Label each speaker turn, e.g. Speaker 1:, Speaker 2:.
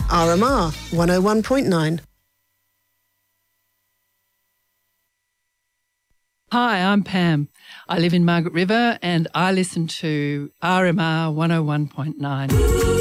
Speaker 1: RMR 101.9.
Speaker 2: Hi, I'm Pam. I live in Margaret River and I listen to RMR 101.9.